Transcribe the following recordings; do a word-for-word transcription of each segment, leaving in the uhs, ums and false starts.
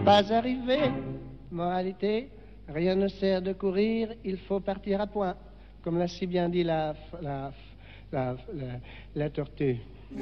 Pas arrivé, moralité, rien ne sert de courir, il faut partir à point, comme l'a si bien dit la, la, la, la, la tortue.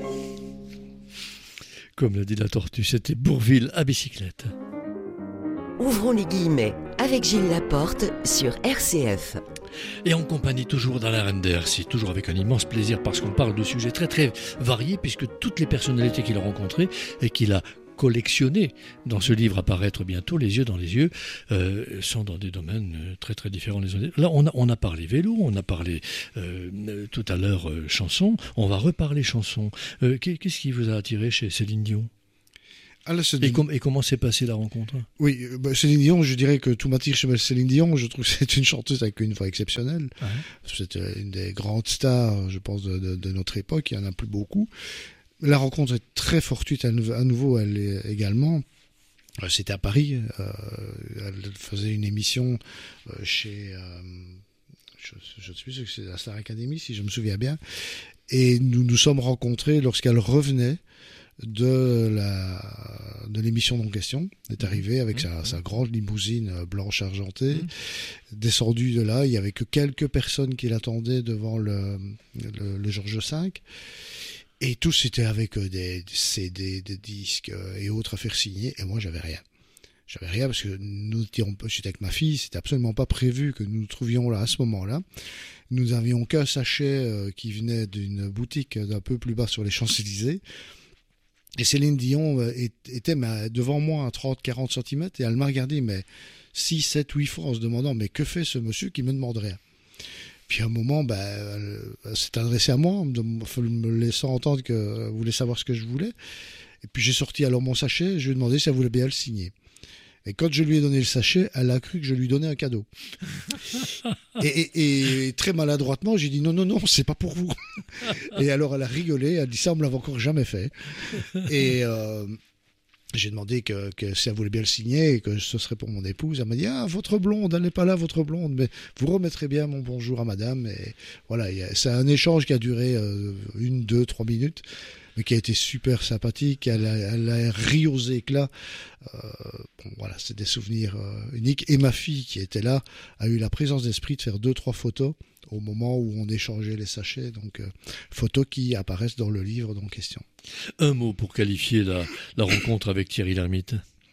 Comme l'a dit la tortue, c'était Bourvil à bicyclette. Ouvrons les guillemets avec Gilles Laporte sur R C F. Et en compagnie toujours d'Alain Render, c'est toujours avec un immense plaisir parce qu'on parle de sujets très très variés puisque toutes les personnalités qu'il a rencontrées et qu'il a collectionnées dans ce livre à paraître bientôt, Les yeux dans les yeux, euh, sont dans des domaines très très différents les uns des autres. Là on a, on a parlé vélo, on a parlé euh, tout à l'heure euh, chansons, on va reparler chansons. Euh, qu'est-ce qui vous a attiré chez Céline Dion ? Alors, et, com- et comment s'est passée la rencontre ? Oui, bah, Céline Dion, je dirais que tout m'attire chez Céline Dion. Je trouve que c'est une chanteuse avec une voix exceptionnelle. Ouais. C'est une des grandes stars, je pense, de, de, de notre époque. Il n'y en a plus beaucoup. La rencontre est très fortuite à, nou- à nouveau, elle est également. C'était à Paris. Euh, elle faisait une émission euh, chez... Euh, je ne sais plus, c'est la Star Academy, si je me souviens bien. Et nous nous sommes rencontrés lorsqu'elle revenait de la de l'émission en question. Elle est arrivée avec mmh, sa, mmh. sa grande limousine blanche argentée, mmh. descendue de là, il y avait que quelques personnes qui l'attendaient devant le, le, le Georges cinq, et tous c'était avec des, des C D, des disques et autres à faire signer, et moi j'avais rien. J'avais rien parce que nous étions, j'étais avec ma fille, c'était absolument pas prévu que nous nous trouvions là à ce moment-là. Nous n'avions qu'un sachet qui venait d'une boutique d'un peu plus bas sur les Champs-Élysées. Et Céline Dion était devant moi à trente à quarante centimètres et elle m'a regardé mais six, sept, huit fois en se demandant mais que fait ce monsieur qui me demande rien. Puis à un moment, bah, elle, elle s'est adressée à moi en me laissant entendre qu'elle voulait savoir ce que je voulais. Et puis j'ai sorti alors mon sachet, je lui ai demandé si elle voulait bien le signer. Et quand je lui ai donné le sachet, elle a cru que je lui donnais un cadeau. et, et, et très maladroitement, j'ai dit non, non, non, c'est pas pour vous. Et alors elle a rigolé, elle a dit ça, on me l'avait encore jamais fait. Et euh, j'ai demandé que, que si elle voulait bien le signer et que ce serait pour mon épouse. Elle m'a dit ah, votre blonde, elle n'est pas là, votre blonde, mais vous remettrez bien mon bonjour à madame. Et voilà, c'est un échange qui a duré euh, une, deux, trois minutes. Mais qui a été super sympathique, elle a, elle a ri aux éclats. Euh, bon, voilà, c'est des souvenirs euh, uniques. Et ma fille, qui était là, a eu la présence d'esprit de faire deux, trois photos au moment où on échangeait les sachets. Donc, euh, photos qui apparaissent dans le livre en question. Un mot pour qualifier la, la rencontre avec Thierry Lhermitte.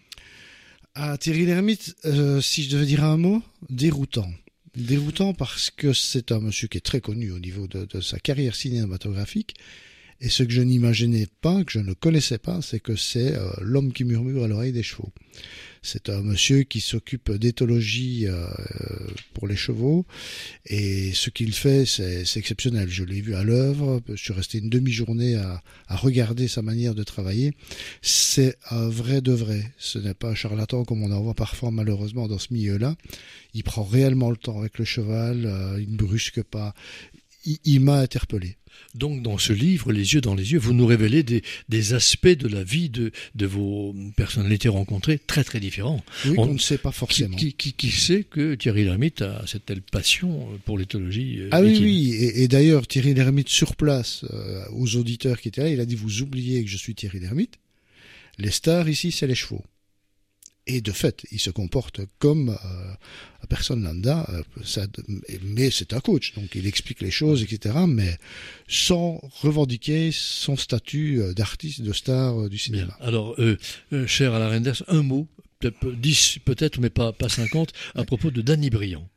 Ah, Thierry Lhermitte, euh, si je devais dire un mot, déroutant. Déroutant parce que c'est un monsieur qui est très connu au niveau de, de sa carrière cinématographique. Et ce que je n'imaginais pas, que je ne connaissais pas, c'est que c'est euh, l'homme qui murmure à l'oreille des chevaux. C'est un monsieur qui s'occupe d'éthologie euh, pour les chevaux. Et ce qu'il fait, c'est, c'est exceptionnel. Je l'ai vu à l'œuvre. Je suis resté une demi-journée à, à regarder sa manière de travailler. C'est un vrai de vrai. Ce n'est pas un charlatan comme on en voit parfois malheureusement dans ce milieu-là. Il prend réellement le temps avec le cheval. Euh, il ne brusque pas. Il, il m'a interpellé. Donc dans ce livre, Les yeux dans les yeux, vous nous révélez des, des aspects de la vie de, de vos personnalités rencontrées très très différents. Oui, on, on ne sait pas forcément. Qui, qui, qui sait que Thierry Lhermitte a cette telle passion pour l'éthologie Ah oui, oui, et, et d'ailleurs Thierry Lhermitte sur place, euh, aux auditeurs qui étaient là, il a dit vous oubliez que je suis Thierry Lhermitte, les stars ici c'est les chevaux. Et de fait, il se comporte comme euh, personne lambda, euh, ça, mais c'est un coach, donc il explique les choses, et cetera, mais sans revendiquer son statut euh, d'artiste, de star euh, du cinéma. Bien. Alors, euh, euh, cher Alain Renders, un mot, dix peut-être, mais pas, pas cinquante, à propos de Danny Briand.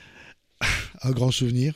Un grand souvenir.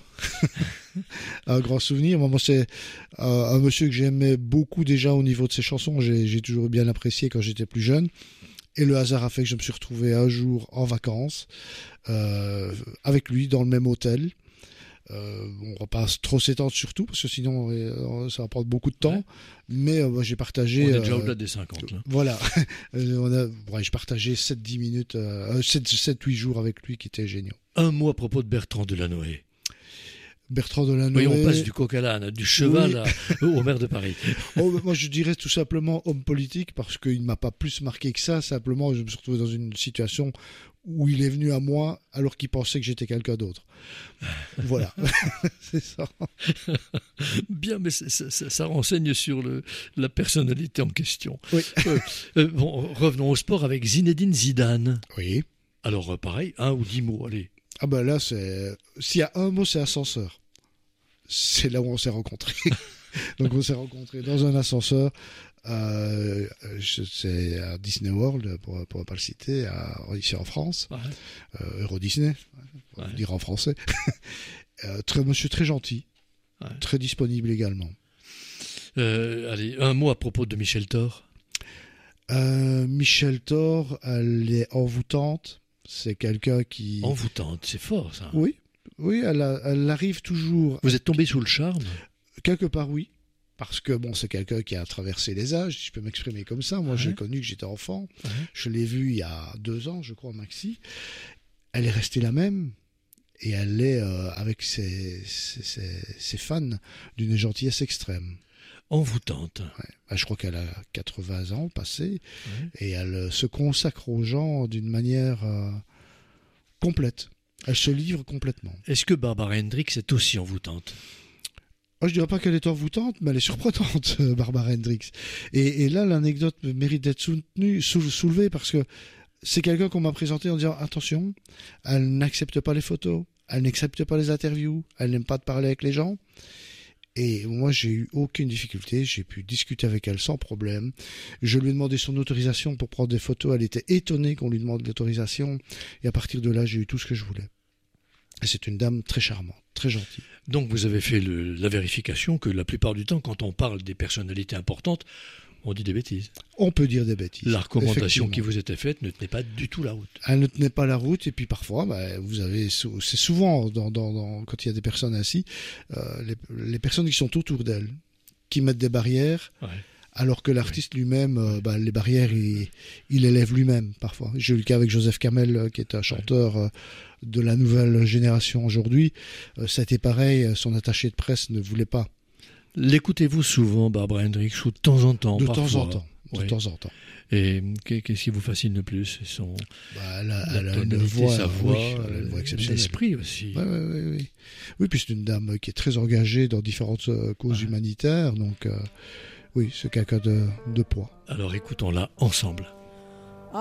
un grand souvenir. Moi, c'est euh, un monsieur que j'aimais beaucoup déjà au niveau de ses chansons, j'ai, j'ai toujours bien apprécié quand j'étais plus jeune. Et le hasard a fait que je me suis retrouvé un jour en vacances euh, avec lui dans le même hôtel. Euh, on ne va pas trop s'étendre surtout parce que sinon euh, ça va prendre beaucoup de temps. Ouais. Mais euh, j'ai partagé. On est déjà euh, au-delà des cinquante. Là. Voilà. on a, ouais, j'ai partagé sept à dix minutes, euh, sept à huit jours avec lui qui étaient géniaux. Un mot à propos de Bertrand Delanoë. Bertrand Delanoë. Oui, on passe du coq à l'âne, du cheval oui. à, au maire de Paris. Oh, moi, je dirais tout simplement homme politique parce qu'il ne m'a pas plus marqué que ça. Simplement, je me suis retrouvé dans une situation où il est venu à moi alors qu'il pensait que j'étais quelqu'un d'autre. Voilà, c'est ça. Bien, mais ça, ça, ça renseigne sur le, la personnalité en question. Oui. Euh, euh, bon, revenons au sport avec Zinedine Zidane. Oui. Alors, euh, pareil, un ou dix mots, allez. Ah ben là, c'est... s'il y a un mot, c'est ascenseur. C'est là où on s'est rencontrés. Donc on s'est rencontrés dans un ascenseur. Euh, c'est à Disney World, pour ne pas le citer, à, ici en France. Ouais. Euh, Euro Disney, pour ouais. dire en français. euh, très, monsieur très gentil, ouais. très disponible également. Euh, allez, un mot à propos de Michel Thor. Euh, Michel Thor, elle est envoûtante. C'est quelqu'un qui... Envoûtante, c'est fort ça. Oui, oui, elle, a, elle arrive toujours... Vous êtes tombé sous le charme ? Quelque part, oui. Parce que bon, c'est quelqu'un qui a traversé les âges, si je peux m'exprimer comme ça. Moi, ouais. je l'ai connu que j'étais enfant. Ouais. Je l'ai vue il y a deux ans, je crois, maxi. Elle est restée la même. Et elle est, euh, avec ses, ses, ses, ses fans, d'une gentillesse extrême. Envoûtante. Ouais. Bah, je crois qu'elle a quatre-vingts ans passés. Ouais. Et elle se consacre aux gens d'une manière euh, complète. Elle se livre complètement. Est-ce que Barbara Hendricks est aussi envoûtante ? Oh, je dirais pas qu'elle est envoûtante, mais elle est surprenante, Barbara Hendricks. Et, et là, l'anecdote mérite d'être soutenue, sou, soulevée, parce que c'est quelqu'un qu'on m'a présenté en disant, attention, elle n'accepte pas les photos, elle n'accepte pas les interviews, elle n'aime pas de parler avec les gens. Et moi, j'ai eu aucune difficulté, j'ai pu discuter avec elle sans problème. Je lui ai demandé son autorisation pour prendre des photos, elle était étonnée qu'on lui demande l'autorisation, et à partir de là, j'ai eu tout ce que je voulais. Et c'est une dame très charmante, très gentille. Donc vous avez fait le, la vérification que la plupart du temps, quand on parle des personnalités importantes, on dit des bêtises. On peut dire des bêtises. La recommandation qui vous était faite ne tenait pas du tout la route. Elle ne tenait pas la route, et puis parfois, bah, vous avez, c'est souvent dans, dans, dans, quand il y a des personnes ainsi, euh, les, les personnes qui sont autour d'elles, qui mettent des barrières. Ouais. Alors que l'artiste ouais. lui-même, euh, bah, les barrières, il, il élève lui-même parfois. J'ai eu le cas avec Joseph Kamel, euh, qui est un chanteur euh, de la nouvelle génération aujourd'hui. Euh, ça a été pareil, son attaché de presse ne voulait pas. L'écoutez-vous souvent, Barbara Hendricks, ou de temps en temps? De parfois. temps en temps. De ouais. temps en temps. Et qu'est-ce qui vous fascine le plus? Son, bah, elle a, elle a une voix, sa voix, oui, elle a une voix exceptionnelle. L'esprit aussi. Oui, oui, oui, oui. Oui, puis c'est une dame qui est très engagée dans différentes euh, causes ouais. humanitaires, donc... Euh, oui, c'est quelqu'un de, de poids. Alors écoutons-la ensemble.